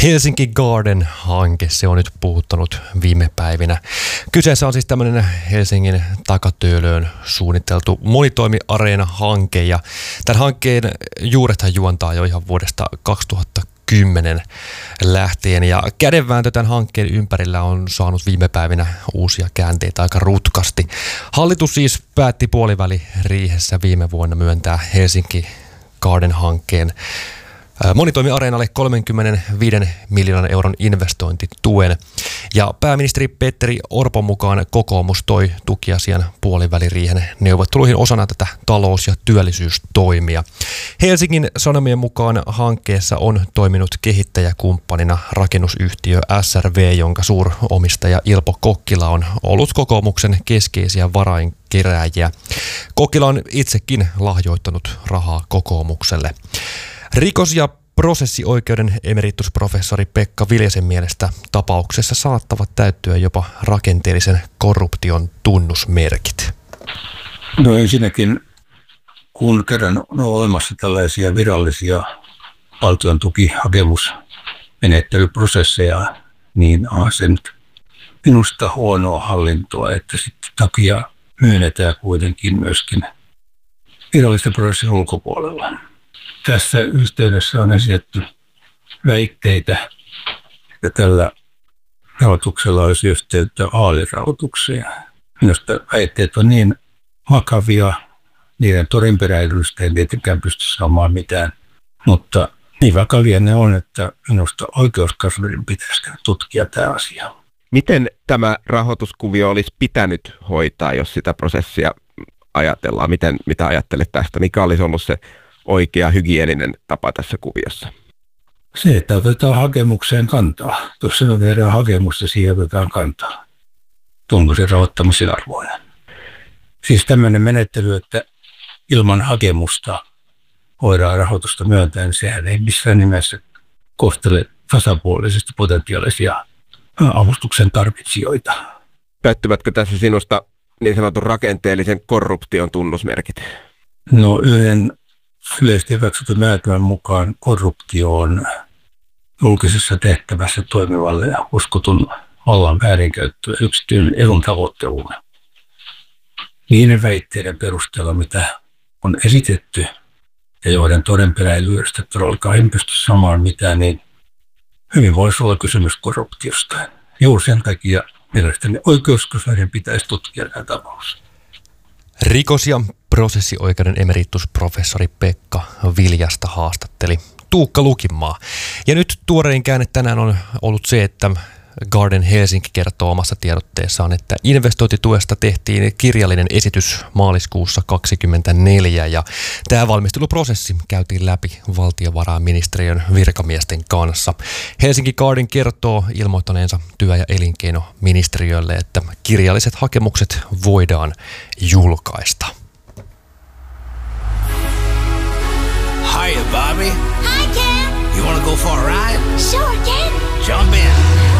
Helsinki Garden-hanke, se on nyt puhuttanut viime päivinä. Kyseessä on siis tämmöinen Helsingin Takatöölöön suunniteltu monitoimiareena-hanke, ja tämän hankkeen juurethan juontaa jo ihan vuodesta 2010 lähtien, ja kädenvääntö tämän hankkeen ympärillä on saanut viime päivinä uusia käänteitä aika rutkasti. Hallitus siis päätti puoliväliriihessä viime vuonna myöntää Helsinki Garden-hankkeen monitoimiareenalle 35 miljoonan euron investointituen. Ja pääministeri Petteri Orpon mukaan kokoomus toi tukiasian puoliväliriihen neuvotteluihin osana tätä talous- ja työllisyystoimia. Helsingin Sanomien mukaan hankkeessa on toiminut kehittäjäkumppanina rakennusyhtiö SRV, jonka suuromistaja Ilpo Kokkila on ollut kokoomuksen keskeisiä varainkerääjiä. Kokkila on itsekin lahjoittanut rahaa kokoomukselle. Rikos- ja prosessioikeuden emeritusprofessori Pekka Viljasen mielestä tapauksessa saattavat täyttyä jopa rakenteellisen korruption tunnusmerkit. No ensinnäkin, kun kerran on olemassa tällaisia virallisia valtion tukihakemusmenettelyprosesseja, niin on se nyt minusta huonoa hallintoa, että sitten takia myönnetään kuitenkin myöskin virallisten prosessin ulkopuolella. Tässä yhteydessä on esitetty väitteitä, että tällä rahoituksella olisi yhteyttä vaalirahoitukseen. Minusta väitteet on niin vakavia, niiden todenperäisyydestä ei tietenkään pysty saamaan mitään, mutta niin vakavia ne on, että minusta oikeuskanslerin pitäisi tutkia tämä asia. Miten tämä rahoituskuvio olisi pitänyt hoitaa, jos sitä prosessia ajatellaan? Mitä ajattelet tästä? Mikä olisi ollut se oikea hygieninen tapa tässä kuviossa? Se, että otetaan hakemukseen kantaa. Jos se tehdään hakemusta, siihen otetaan kantaa. Onko se rahoittamisen arvoinen? Siis tämmöinen menettely, että ilman hakemusta voidaan rahoitusta myöntää, niin sehän ei missään nimessä kohtele tasapuolisesti potentiaalisia avustuksen tarvitsijoita. Täyttyvätkö tässä sinusta niin sanotun rakenteellisen korruption tunnusmerkit? No yleisesti hyväksytyn määritelmän mukaan korruptio on julkisessa tehtävässä toimivalle ja uskotun vallan väärinkäyttö ja yksityinen edun tavoitteluun. Niiden väitteiden perusteella, mitä on esitetty ja joiden todenperäisyydestä todellakaan ei pysty samaan mitään, niin hyvin voisi olla kysymys korruptiosta. Juuri sen takia mielestäni oikeuskanslerin pitäisi tutkia tämä tapaus. Rikos- ja prosessioikeuden emeritusprofessori Pekka Viljasta haastatteli Tuukka Lukinmaa. Ja nyt tuorein käänne tänään on ollut se, että Garden Helsinki kertoo omassa tiedotteessaan, että investointituesta tehtiin kirjallinen esitys maaliskuussa 2024, ja tämä valmisteluprosessi käytiin läpi valtiovarainministeriön virkamiesten kanssa. Helsinki Garden kertoo ilmoittaneensa työ- ja elinkeinoministeriölle, että kirjalliset hakemukset voidaan julkaista. Hiya, Bobby. Hi, Ken. You want to go for a ride? Sure, Ken. Jump in.